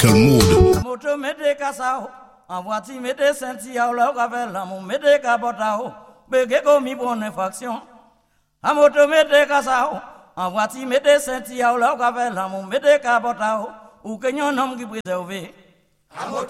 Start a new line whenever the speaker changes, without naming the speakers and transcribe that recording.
Quel mood?
Moto mettez Kassao, en voiture mettez Saint-Yao, là, avec l'amour, mettez Cabotao, bégué comme mi bonne faction. En moto mettez Kassao, en voiture mettez Saint-Yao, là, avec l'amour, mettez Cabotao, ou que yon homme qui préserve. En moto